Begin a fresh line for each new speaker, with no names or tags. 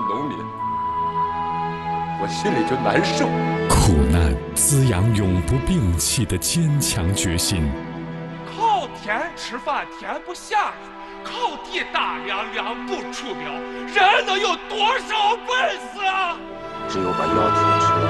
农民，我心里就难受。
苦难滋养永不摒弃的坚强决心。
靠天吃饭天不下雨，靠地打粮粮不出苗，人能有多少本事啊？
只有把药停止。